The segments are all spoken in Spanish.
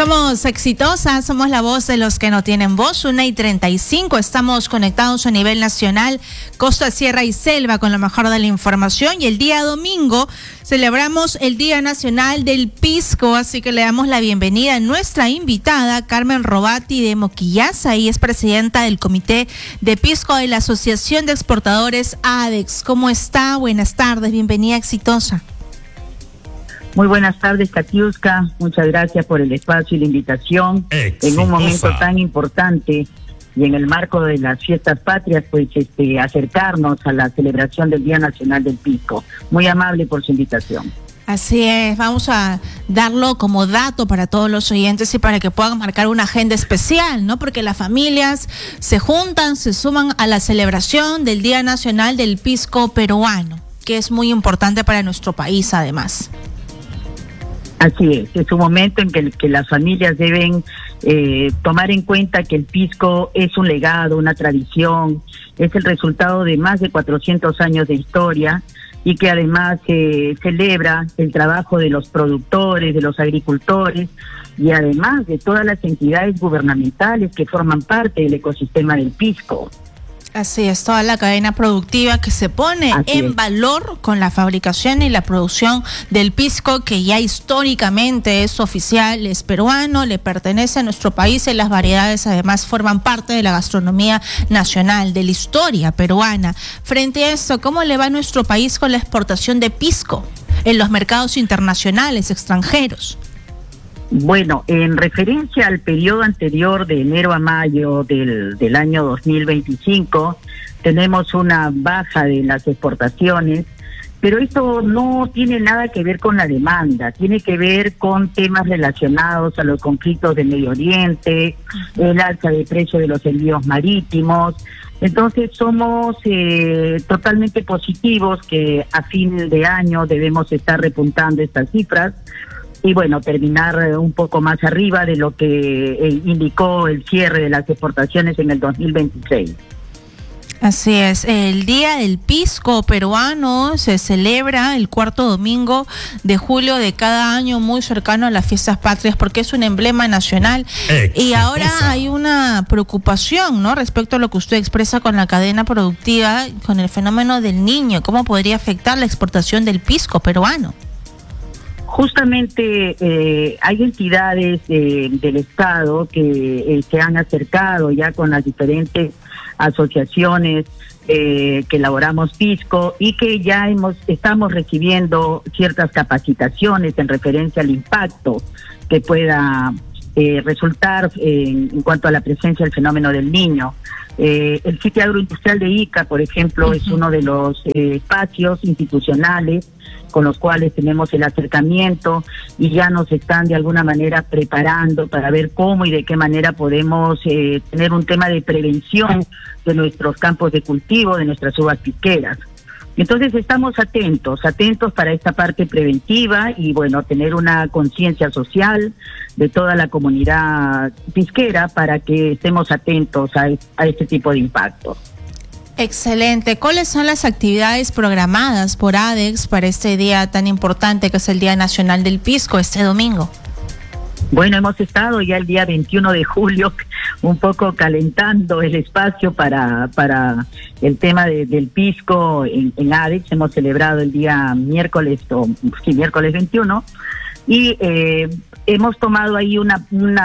Somos exitosas, somos la voz de los que no tienen voz, 1:35, estamos conectados a nivel nacional, costa, sierra y selva con lo mejor de la información, y el día domingo celebramos el Día Nacional del Pisco, así que le damos la bienvenida a nuestra invitada, Carmen Robati de Moquillaza, y es presidenta del Comité de Pisco de la Asociación de Exportadores ADEX. ¿Cómo está? Buenas tardes, bienvenida, exitosa. Muy buenas tardes, Katiuska. Muchas gracias por el espacio y la invitación. En un momento tan importante y en el marco de las fiestas patrias, pues acercarnos a la celebración del Día Nacional del Pisco. Muy amable por su invitación. Así es, vamos a darlo como dato para todos los oyentes y para que puedan marcar una agenda especial, ¿no? Porque las familias se juntan, se suman a la celebración del Día Nacional del Pisco peruano, que es muy importante para nuestro país además. Así es un momento en que las familias deben tomar en cuenta que el pisco es un legado, una tradición, es el resultado de más de 400 años de historia y que además celebra el trabajo de los productores, de los agricultores y además de todas las entidades gubernamentales que forman parte del ecosistema del pisco. Así es, toda la cadena productiva que se pone en valor con la fabricación y la producción del pisco, que ya históricamente es oficial, es peruano, le pertenece a nuestro país y las variedades además forman parte de la gastronomía nacional, de la historia peruana. Frente a esto, ¿cómo le va a nuestro país con la exportación de pisco en los mercados internacionales, extranjeros? Bueno, en referencia al periodo anterior de enero a mayo del año 2025, tenemos una baja de las exportaciones, pero esto no tiene nada que ver con la demanda, tiene que ver con temas relacionados a los conflictos del Medio Oriente, el alza de precio de los envíos marítimos. Entonces somos totalmente positivos que a fin de año debemos estar repuntando estas cifras. Y bueno, terminar un poco más arriba de lo que indicó el cierre de las exportaciones en el 2026. Así es, el Día del Pisco peruano se celebra el cuarto domingo de julio de cada año, muy cercano a las fiestas patrias, porque es un emblema nacional. Y ahora hay una preocupación, ¿no?, respecto a lo que usted expresa con la cadena productiva, con el fenómeno del Niño. ¿Cómo podría afectar la exportación del pisco peruano? Justamente hay entidades del Estado que se han acercado ya con las diferentes asociaciones que elaboramos pisco y que ya estamos recibiendo ciertas capacitaciones en referencia al impacto que pueda resultar en cuanto a la presencia del fenómeno del Niño. El sitio agroindustrial de Ica, por ejemplo, es uno de los espacios institucionales con los cuales tenemos el acercamiento y ya nos están de alguna manera preparando para ver cómo y de qué manera podemos tener un tema de prevención de nuestros campos de cultivo, de nuestras uvas pisqueras. Entonces estamos atentos para esta parte preventiva y bueno, tener una conciencia social de toda la comunidad pisquera para que estemos atentos a este tipo de impactos. Excelente. ¿Cuáles son las actividades programadas por ADEX para este día tan importante que es el Día Nacional del Pisco este domingo? Bueno, hemos estado ya el día 21 de julio un poco calentando el espacio para el tema del pisco en ADEX. Hemos celebrado el día miércoles 21 y hemos tomado ahí un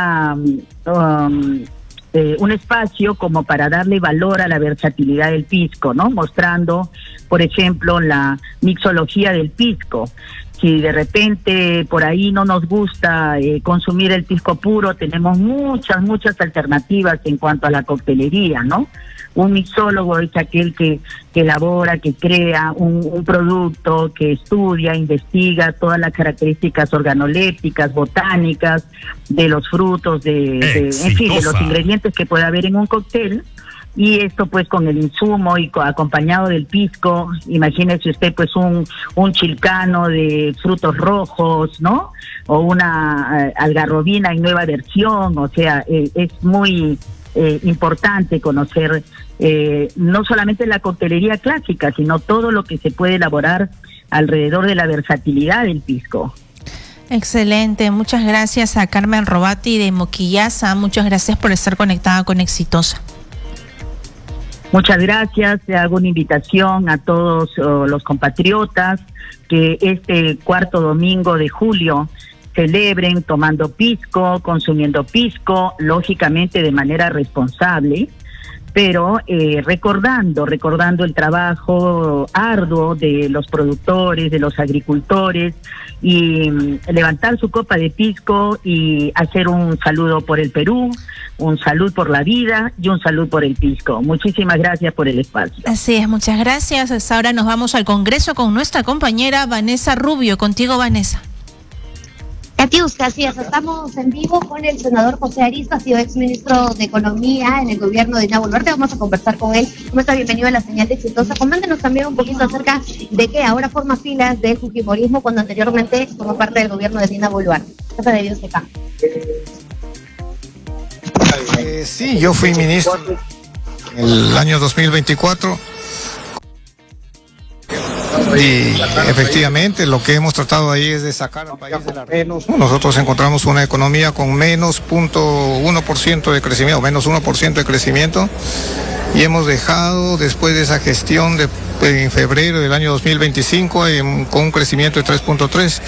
espacio como para darle valor a la versatilidad del pisco, ¿no? Mostrando, por ejemplo, la mixología del pisco. Si de repente por ahí no nos gusta consumir el pisco puro, tenemos muchas alternativas en cuanto a la coctelería, ¿no? Un mixólogo es aquel que elabora, que crea un producto, que estudia, investiga todas las características organolépticas, botánicas, de los frutos, en fin, de los ingredientes que puede haber en un cóctel. Y esto pues con el insumo y acompañado del pisco, imagínese usted pues un chilcano de frutos rojos, ¿no? O una algarrobina en nueva versión, o sea, es muy importante conocer no solamente la coctelería clásica, sino todo lo que se puede elaborar alrededor de la versatilidad del pisco. Excelente, muchas gracias a Carmen Robati de Moquillaza, muchas gracias por estar conectada con Exitosa. Muchas gracias, le hago una invitación a todos los compatriotas que este cuarto domingo de julio celebren tomando pisco, consumiendo pisco, lógicamente de manera responsable, pero recordando el trabajo arduo de los productores, de los agricultores, y levantar su copa de pisco y hacer un saludo por el Perú, un salud por la vida y un salud por el pisco. Muchísimas gracias por el espacio. Así es, muchas gracias. Hasta ahora nos vamos al Congreso con nuestra compañera Vanessa Rubio. Contigo, Vanessa. Katiuska, así es, estamos en vivo con el senador José Arista, ha sido exministro de Economía en el gobierno de Dina Boluarte. Vamos a conversar con él. ¿Cómo está? Bienvenido a la señal de Exitosa. Coméntenos también un poquito acerca de que ahora forma filas del fujimorismo cuando anteriormente formó parte del gobierno de Dina Boluarte. ¿Qué se debió este cambio? Sí, yo fui ministro en el año 2024. Y efectivamente lo que hemos tratado ahí es de sacar al país de la menos. Nosotros encontramos una economía con menos 0.1% de crecimiento, menos 1% de crecimiento, y hemos dejado después de esa gestión en febrero del año 2025 con un crecimiento de 3.3,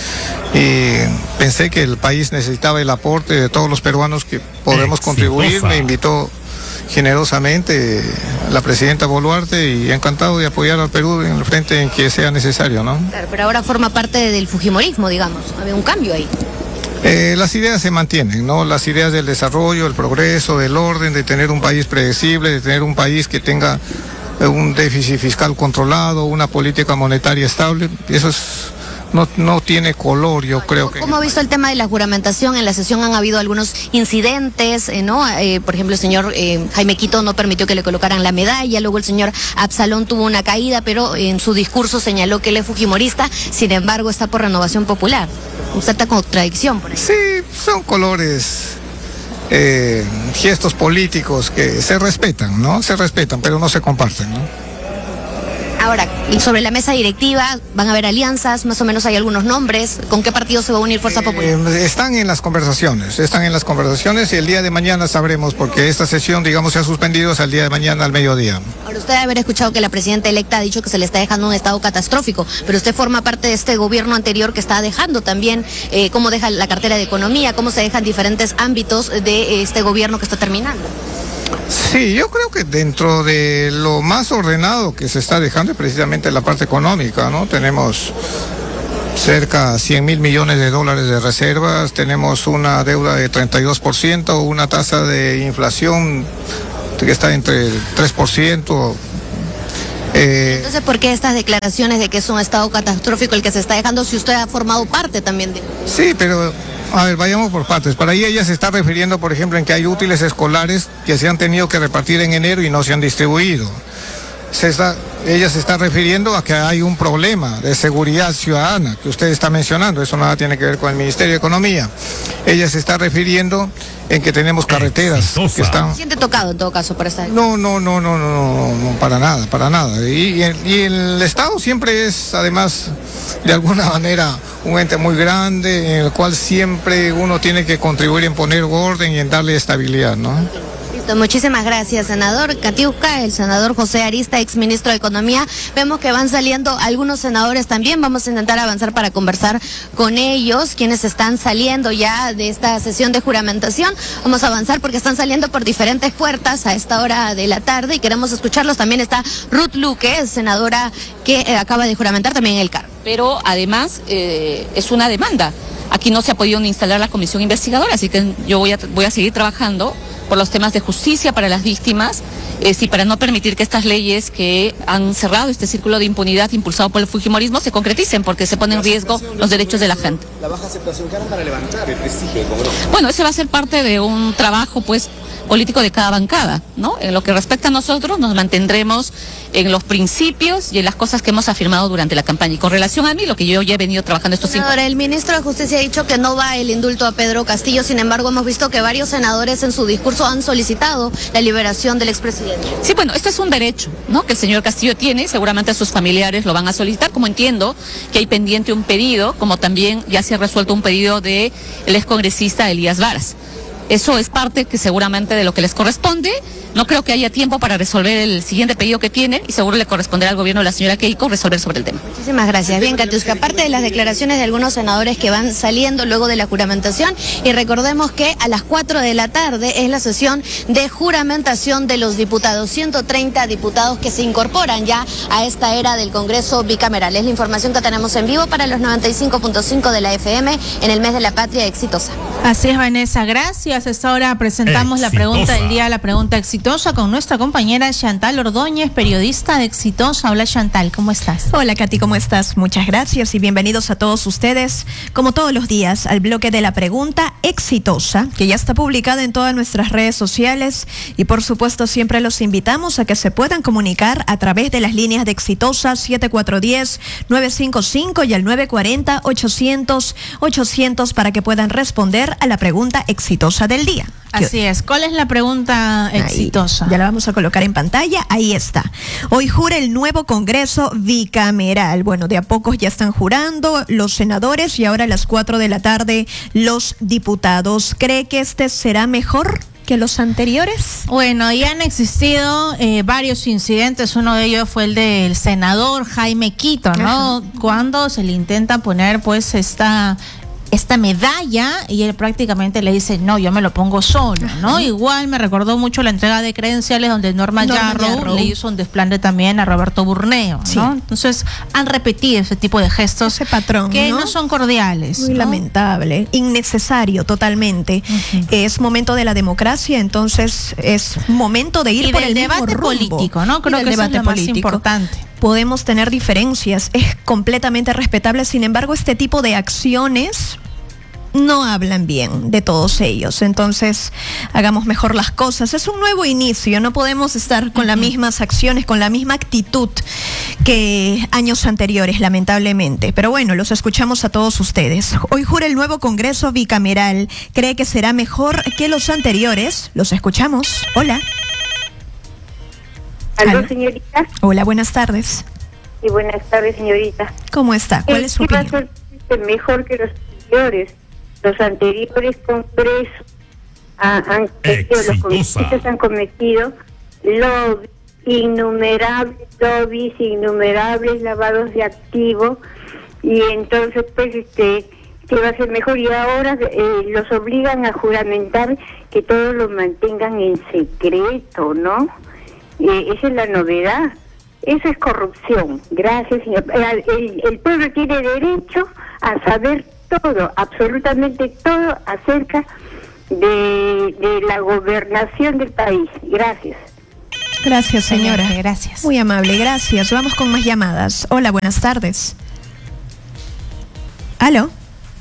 y pensé que el país necesitaba el aporte de todos los peruanos que podemos contribuir. Me invitó generosamente la presidenta Boluarte y encantado de apoyar al Perú en el frente en que sea necesario, ¿no? Claro, pero ahora forma parte del fujimorismo, digamos. Había un cambio ahí. Las ideas se mantienen, ¿no? Las ideas del desarrollo, el progreso, del orden, de tener un país predecible, de tener un país que tenga un déficit fiscal controlado, una política monetaria estable. Eso no tiene color, yo creo que... ¿Cómo ha visto el tema de la juramentación? En la sesión han habido algunos incidentes, ¿no? Por ejemplo, el señor Jaime Quito no permitió que le colocaran la medalla, luego el señor Absalón tuvo una caída, pero en su discurso señaló que él es fujimorista, sin embargo está por Renovación Popular. ¿Cierta contradicción por ahí? Sí, son colores, gestos políticos que se respetan, ¿no? Se respetan, pero no se comparten, ¿no? Ahora, sobre la mesa directiva, ¿van a haber alianzas? Más o menos hay algunos nombres. ¿Con qué partido se va a unir Fuerza Popular? Están en las conversaciones y el día de mañana sabremos, porque esta sesión, digamos, se ha suspendido hasta el día de mañana al mediodía. Ahora, usted debe haber escuchado que la presidenta electa ha dicho que se le está dejando un estado catastrófico, pero usted forma parte de este gobierno anterior que está dejando también, cómo deja la cartera de economía, cómo se dejan diferentes ámbitos de este gobierno que está terminando. Sí, yo creo que dentro de lo más ordenado que se está dejando es precisamente la parte económica, ¿no? Tenemos cerca de 100.000 millones de dólares de reservas, tenemos una deuda de 32%, una tasa de inflación que está entre el 3%. Entonces, ¿por qué estas declaraciones de que es un estado catastrófico el que se está dejando si usted ha formado parte también de...? Sí, pero... A ver, vayamos por partes. Para ahí ella se está refiriendo, por ejemplo, en que hay útiles escolares que se han tenido que repartir en enero y no se han distribuido. Ella se está refiriendo a que hay un problema de seguridad ciudadana que usted está mencionando. Eso nada tiene que ver con el Ministerio de Economía. Ella se está refiriendo en que tenemos carreteras que están... ¿Se siente tocado en todo caso por esta? No, para nada. Y el Estado siempre es, además, de alguna manera, un ente muy grande en el cual siempre uno tiene que contribuir en poner orden y en darle estabilidad, ¿no? Listo, muchísimas gracias, senador Katiuska, el senador José Arista, exministro de Economía. Vemos que van saliendo algunos senadores también, vamos a intentar avanzar para conversar con ellos, quienes están saliendo ya de esta sesión de juramentación. Vamos a avanzar porque están saliendo por diferentes puertas a esta hora de la tarde y queremos escucharlos. También está Ruth Luque, senadora que acaba de juramentar también en el cargo. Pero además es una demanda. Aquí no se ha podido ni instalar la comisión investigadora, así que yo voy a seguir trabajando por los temas de justicia para las víctimas, y para no permitir que estas leyes que han cerrado este círculo de impunidad impulsado por el fujimorismo se concreticen, porque se ponen en riesgo los derechos de la gente. La baja aceptación que harán para levantar el prestigio del Congreso. Bueno, ese va a ser parte de un trabajo, pues, político de cada bancada, ¿no? En lo que respecta a nosotros, nos mantendremos en los principios y en las cosas que hemos afirmado durante la campaña. Y con relación a mí, lo que yo ya he venido trabajando estos 5 años. Ahora, el ministro de Justicia ha dicho que no va el indulto a Pedro Castillo, sin embargo, hemos visto que varios senadores en su discurso han solicitado la liberación del expresidente. pidiendo? Sí, bueno, este es un derecho, ¿no?, que el señor Castillo tiene, seguramente sus familiares lo van a solicitar, como entiendo que hay pendiente un pedido, como también ya se ha resuelto un pedido de el excongresista Elías Varas. Eso es parte que seguramente de lo que les corresponde. No creo que haya tiempo para resolver el siguiente pedido que tienen y seguro le corresponderá al gobierno de la señora Keiko resolver sobre el tema. Muchísimas gracias. Bien, Katiuska, aparte de las declaraciones de algunos senadores que van saliendo luego de la juramentación, y recordemos que a las 4 de la tarde es la sesión de juramentación de los diputados, 130 diputados que se incorporan ya a esta era del Congreso bicameral. Es la información que tenemos en vivo para los 95.5 de la FM en el mes de la patria exitosa. Así es, Vanessa, gracias. A esta hora presentamos la pregunta del día, la pregunta exitosa, con nuestra compañera Chantal Ordóñez, periodista de Exitosa. Hola, Chantal, ¿cómo estás? Hola, Katy, ¿cómo estás? Muchas gracias y bienvenidos a todos ustedes, como todos los días, al bloque de la pregunta exitosa, que ya está publicada en todas nuestras redes sociales, y por supuesto siempre los invitamos a que se puedan comunicar a través de las líneas de Exitosa 7410-955 y al 940-800-800 para que puedan responder a la pregunta exitosa del día. Así es. ¿Cuál es la pregunta exitosa? Ya la vamos a colocar en pantalla. Ahí está. Hoy jura el nuevo Congreso bicameral. Bueno, de a pocos ya están jurando los senadores y ahora a las 4 de la tarde los diputados. ¿Cree que este será mejor que los anteriores? Bueno, ya han existido varios incidentes. Uno de ellos fue el del senador Jaime Quito, ¿no? Ajá. Cuando se le intenta poner pues esta medalla y él prácticamente le dice, no, yo me lo pongo solo, ¿no? Ajá. Igual me recordó mucho la entrega de credenciales donde Norma Yarrow le hizo un desplante también a Roberto Burneo, ¿no? Sí. Entonces han repetido ese tipo de gestos, ese patrón, que no son cordiales. Muy lamentable, innecesario totalmente. Uh-huh. Es momento de la democracia, entonces es momento de ir por el debate político, ¿no? Creo que eso es lo más importante. Podemos tener diferencias, es completamente respetable, sin embargo, este tipo de acciones no hablan bien de todos ellos, entonces hagamos mejor las cosas. Es un nuevo inicio, no podemos estar con las mismas acciones, con la misma actitud que años anteriores, lamentablemente. Pero bueno, los escuchamos a todos ustedes. Hoy jura el nuevo Congreso bicameral. ¿Cree que será mejor que los anteriores? Los escuchamos. Hola. ¿Aló, señorita? Hola, buenas tardes. Y buenas tardes, señorita. ¿Cómo está? ¿Cuál es su opinión? Va a ser mejor que los anteriores. Los anteriores congresos los congresistas han cometido innumerables lavados de activos, y entonces pues que va a ser mejor, y ahora los obligan a juramentar que todos lo mantengan en secreto, ¿no? Esa es la novedad. Eso es corrupción. Gracias, señor. El pueblo tiene derecho a saber todo, absolutamente todo acerca de la gobernación del país. Gracias. Gracias, señora. Gracias. Muy amable, gracias. Vamos con más llamadas. Hola, buenas tardes. ¿Aló?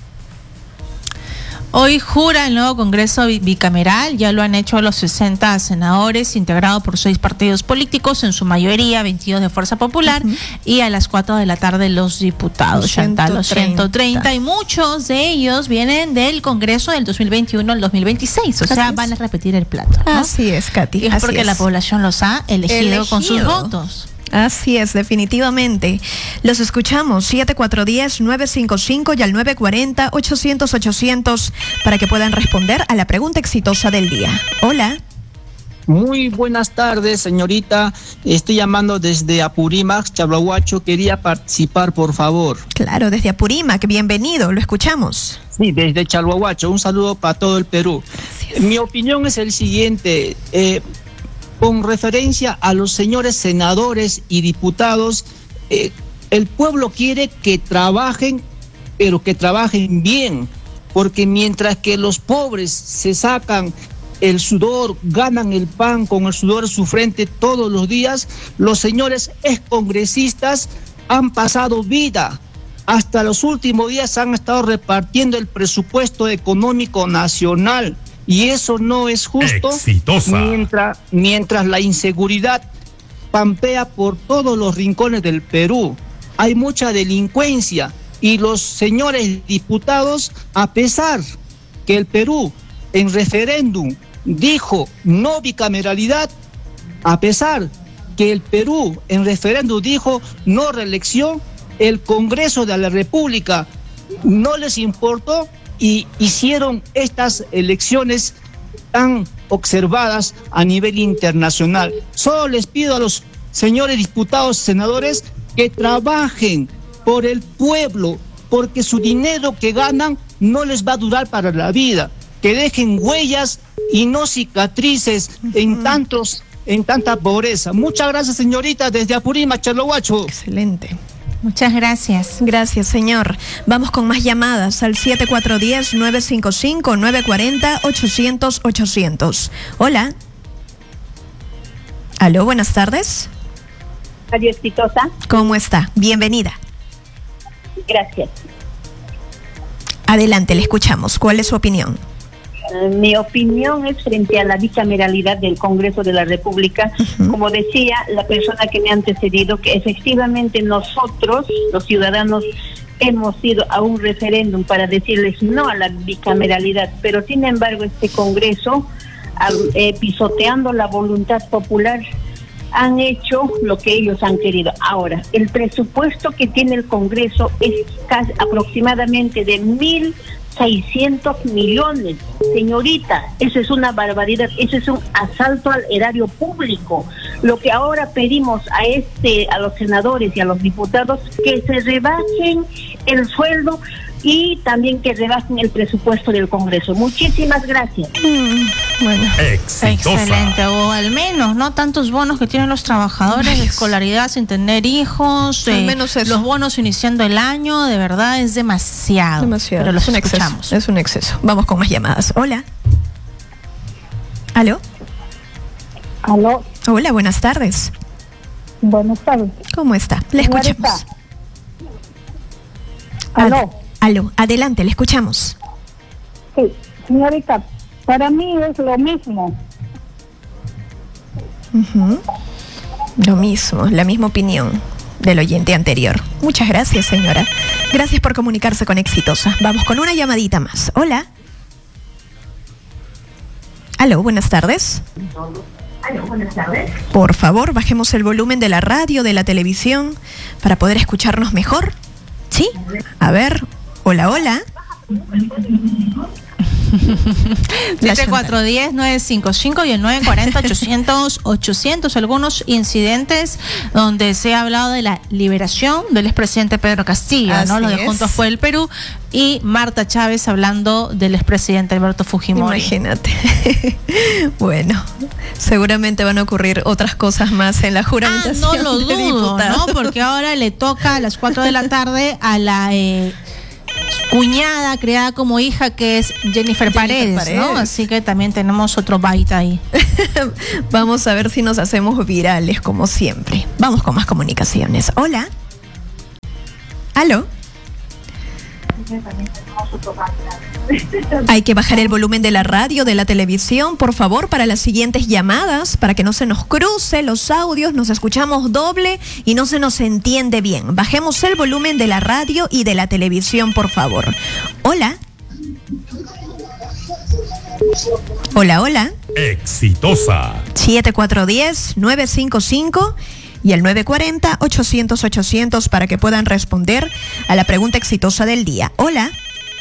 Hoy jura el nuevo Congreso bicameral, ya lo han hecho los 60 senadores, integrados por 6 partidos políticos, en su mayoría 22 de Fuerza Popular, y a las 4 de la tarde los diputados, Chantal, los 130, y muchos de ellos vienen del Congreso del 2021 al 2026, o sea, van a repetir el plato, ¿no? Así es, Katy. Y es porque la población los ha elegido con sus votos. Así es, definitivamente. Los escuchamos, 7410-955 y al 940-800-800 para que puedan responder a la pregunta exitosa del día. Hola. Muy buenas tardes, señorita. Estoy llamando desde Apurímac, Chalhuahuacho. Quería participar, por favor. Claro, desde Apurímac. Bienvenido, lo escuchamos. Sí, desde Chalhuahuacho. Un saludo para todo el Perú. Gracias. Mi opinión es el siguiente. Con referencia a los señores senadores y diputados, el pueblo quiere que trabajen, pero que trabajen bien, porque mientras que los pobres se sacan el sudor, ganan el pan con el sudor de su frente todos los días, los señores excongresistas han pasado vida. Hasta los últimos días han estado repartiendo el presupuesto económico nacional. Y eso no es justo. Mientras la inseguridad pampea por todos los rincones del Perú. Hay mucha delincuencia y los señores diputados, a pesar que el Perú en referéndum dijo no bicameralidad, A pesar que el Perú en referéndum dijo no reelección, el Congreso de la República no les importó y hicieron estas elecciones tan observadas a nivel internacional. Solo les pido a los señores diputados, senadores, que trabajen por el pueblo, porque su dinero que ganan no les va a durar para la vida. Que dejen huellas y no cicatrices en tanta pobreza. Muchas gracias, señorita, desde Apurímac, Charlohuacho. Excelente. Muchas gracias. Gracias, señor. Vamos con más llamadas al 7410-955-940-800-800. Hola. Aló, buenas tardes. Radio Exitosa. ¿Cómo está? Bienvenida. Gracias. Adelante, le escuchamos. ¿Cuál es su opinión? Mi opinión es frente a la bicameralidad del Congreso de la República. Como decía la persona que me ha antecedido, que efectivamente nosotros, los ciudadanos, hemos ido a un referéndum para decirles no a la bicameralidad, pero sin embargo este Congreso, pisoteando la voluntad popular, han hecho lo que ellos han querido. Ahora, el presupuesto que tiene el Congreso es casi aproximadamente de 1.600 millones. Señorita, eso es una barbaridad, eso es un asalto al erario público. Lo que ahora pedimos a los senadores y a los diputados, que se rebajen el sueldo y también que rebajen el presupuesto del Congreso. Muchísimas gracias. Bueno, Exitosa. Excelente, o al menos no tantos bonos que tienen los trabajadores de escolaridad sin tener hijos, al menos eso. Los bonos iniciando el año, de verdad es demasiado. Pero los escuchamos. Es un exceso. Vamos con más llamadas. Hola. ¿Aló? Aló. Hola, buenas tardes. Buenas tardes. ¿Cómo está? Le escuchamos. Aló. Aló, adelante, le escuchamos. Sí, señorita, para mí es lo mismo. Lo mismo, la misma opinión del oyente anterior. Muchas gracias, señora. Gracias por comunicarse con Exitosa. Vamos con una llamadita más. Hola. Aló, buenas tardes. Aló, buenas tardes. Por favor, bajemos el volumen de la radio, de la televisión, para poder escucharnos mejor. ¿Sí? A ver, hola, hola. 7410-955 y el 940-800-800. Algunos incidentes donde se ha hablado de la liberación del expresidente Pedro Castillo, ¿no? Lo de Juntos por el Perú, y Marta Chávez hablando del expresidente Alberto Fujimori. Imagínate. Bueno, seguramente van a ocurrir otras cosas más en la juramentación. No lo dudo, ¿no? Porque ahora le toca a las 4 de la tarde a la cuñada creada como hija, que es Jennifer Paredes, ¿no? Así que también tenemos otro byte ahí. Vamos a ver si nos hacemos virales, como siempre. Vamos con más comunicaciones. Hola. ¿Aló? Hay que bajar el volumen de la radio, de la televisión, por favor, para las siguientes llamadas, para que no se nos cruce los audios, nos escuchamos doble y no se nos entiende bien. Bajemos el volumen de la radio y de la televisión, por favor. Hola. Hola, hola. Exitosa. 7410-955 y el 940-800-800 para que puedan responder a la pregunta exitosa del día. Hola.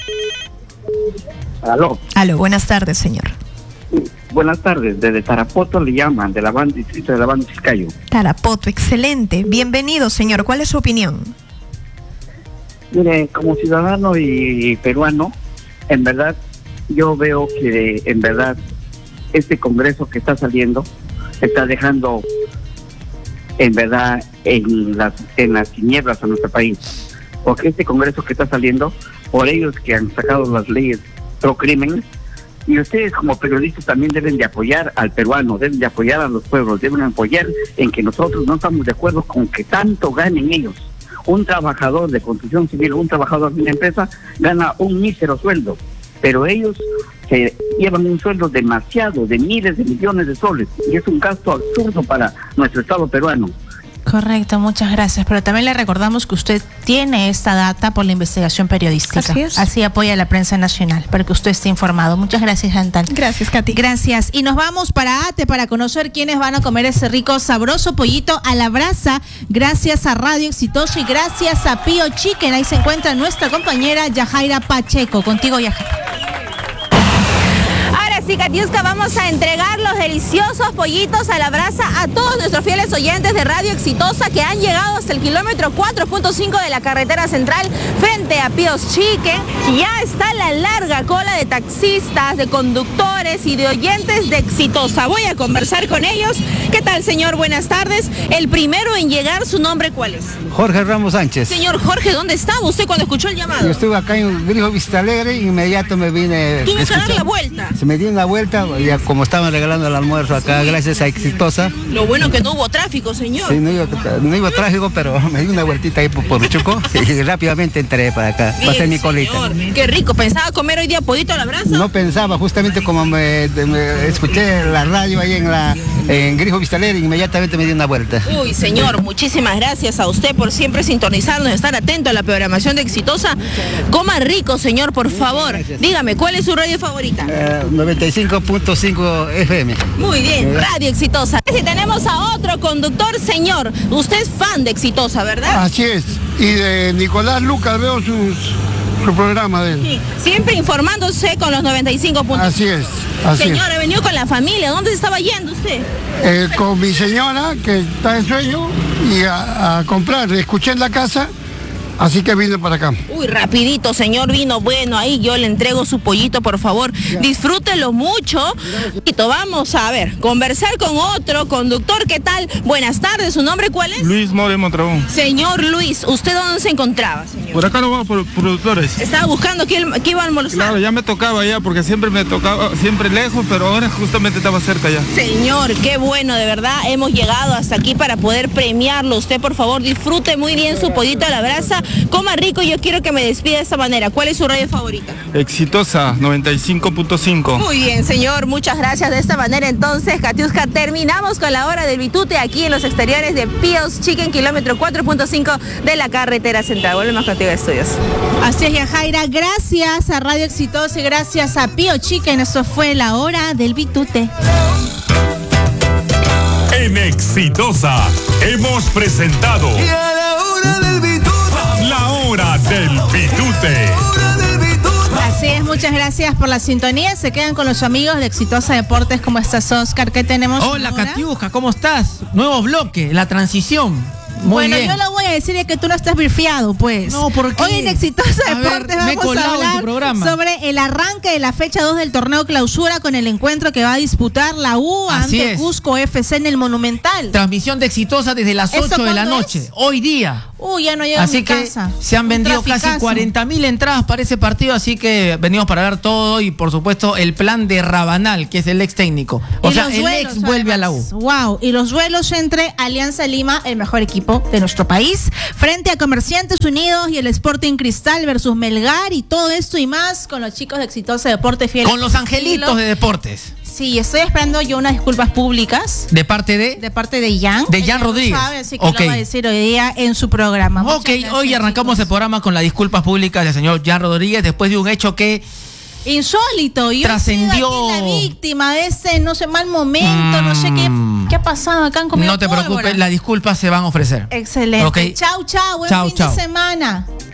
Aló. Aló, buenas tardes, señor. Buenas tardes, desde Tarapoto le llaman, de la banda distrito de la banda Vizcayo. Tarapoto, excelente. Bienvenido, señor. ¿Cuál es su opinión? Mire, como ciudadano y peruano, en verdad, yo veo que en verdad este Congreso que está saliendo está dejando en verdad en las tinieblas a nuestro país, porque este Congreso que está saliendo, por ellos que han sacado las leyes pro crimen, y ustedes como periodistas también deben de apoyar al peruano, deben de apoyar a los pueblos, deben apoyar en que nosotros no estamos de acuerdo con que tanto ganen ellos. Un trabajador de construcción civil, un trabajador de una empresa gana un mísero sueldo, pero ellos se llevan un sueldo demasiado, de miles de millones de soles, y es un gasto absurdo para nuestro Estado peruano. Correcto, muchas gracias. Pero también le recordamos que usted tiene esta data por la investigación periodística. Así es. Así apoya a la prensa nacional, para que usted esté informado. Muchas gracias, Chantal. Gracias, Katy. Gracias. Y nos vamos para Ate para conocer quiénes van a comer ese rico, sabroso pollito a la brasa. Gracias a Radio Exitoso y gracias a Pío Chicken. Ahí se encuentra nuestra compañera Yajaira Pacheco. Contigo, Yajaira. Ahora sí, Katiuska, vamos a entregar los deliciosos pollitos a la brasa a todos nuestros fieles oyentes de Radio Exitosa que han llegado hasta el kilómetro 4.5 de la carretera central frente a Pío's Chicken. Ya está la larga cola de taxistas, de conductores y de oyentes de Exitosa. Voy a conversar con ellos. ¿Qué tal, señor? Buenas tardes. El primero en llegar, ¿su nombre cuál es? Jorge Ramos Sánchez. Señor Jorge, ¿dónde estaba usted cuando escuchó el llamado? Yo estuve acá en Grifo Vista Alegre y inmediato me vine... Tuvo que dar la vuelta. Se me dio una vuelta, ya como estaban regalando el almuerzo acá, gracias a Exitosa. Lo bueno que no hubo tráfico, señor. Sí, no iba tráfico, pero me di una vueltita ahí por Chuco y rápidamente entré para acá, Bien, pasé mi colita. Señor. Qué rico, ¿pensaba comer hoy día pollito a la brasa? No pensaba, justamente como me escuché la radio ahí en Grifo Vista Alegre, inmediatamente me di una vuelta. Uy, señor, muchísimas gracias a usted por siempre sintonizarnos, estar atento a la programación de Exitosa. Coma rico, señor, por favor. Gracias. Dígame, ¿cuál es su radio favorita? 95.5 FM. Muy bien, Radio Exitosa. Si tenemos a otro conductor, señor, usted es fan de Exitosa, ¿verdad? Así es. Y de Nicolás Lucas veo su programa de él. Sí, siempre informándose con los 95 puntos. Así es. Señor, he venido con la familia. ¿Dónde se estaba yendo usted? Con mi señora, que está en sueño, y a comprar. Escuché en la casa, así que vine para acá. Uy, rapidito, señor, vino. Bueno, ahí yo le entrego su pollito, por favor. Disfrútelo mucho. Vamos a ver, conversar con otro conductor. ¿Qué tal? Buenas tardes, ¿su nombre cuál es? Luis More Montrabón. Señor Luis, ¿usted dónde se encontraba, señor? Por acá nos vamos por productores. Estaba buscando quién iba a almorzar. Claro, ya me tocaba ya, porque siempre me tocaba, siempre lejos, pero ahora justamente estaba cerca ya. Señor, qué bueno, de verdad, hemos llegado hasta aquí para poder premiarlo. Usted, por favor, disfrute muy bien su pollito a la brasa, coma rico y yo quiero que me despida de esta manera. ¿Cuál es su radio favorita? Exitosa, 95.5. Muy bien, señor, muchas gracias. De esta manera, entonces, Katiuska, terminamos con la hora del bitute aquí en los exteriores de Pío's Chicken, kilómetro 4.5 de la carretera central. Volvemos contigo a estudios. Así es, Yajaira, gracias a Radio Exitosa y gracias a Pío Chicken. Eso fue la hora del bitute. En Exitosa hemos presentado la hora del bitute. Así es, muchas gracias por la sintonía. Se quedan con los amigos de Exitosa Deportes. ¿Cómo estás, Oscar? ¿Qué tenemos? Hola, Katiuska, ¿cómo estás? Nuevo bloque, la transición. Muy bien. Yo lo voy a decir es que tú no estás brifiado, pues. No, ¿por qué? Hoy en Exitosa Deportes vamos a hablar sobre el arranque de la fecha 2 del torneo clausura con el encuentro que va a disputar la U ante Cusco FC en el Monumental. Transmisión de Exitosa desde las 8 de la noche, hoy día. Ya no llega a mi casa. Así que se han vendido casi 40.000 entradas para ese partido, así que venimos para ver todo y por supuesto el plan de Rabanal, que es el ex técnico. O sea, el ex vuelve a la U. Wow, y los duelos entre Alianza Lima, el mejor equipo de nuestro país, frente a Comerciantes Unidos y el Sporting Cristal versus Melgar y todo esto y más con los chicos de Exitosa Deportes Fieles. Con los angelitos de deportes. Sí, estoy esperando yo unas disculpas públicas. ¿De parte de? De parte de Jan. De Jan Rodríguez. No sabe, así que lo va a decir hoy día en su programa. Ok, hoy arrancamos el programa con las disculpas públicas del señor Jan Rodríguez después de un hecho que insólito. Yo trascendió. La víctima de ese, no sé, mal momento, no sé qué ha pasado acá en Comida No te preocupes, las disculpas se van a ofrecer. Excelente. Okay. Chau, buen fin de semana.